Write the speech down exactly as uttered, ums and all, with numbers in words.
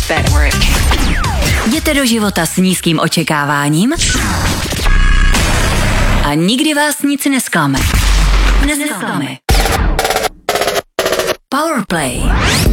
bet where it came. Jděte do života s nízkým očekáváním a nikdy vás nic nesklame. Nesklame. Powerplay.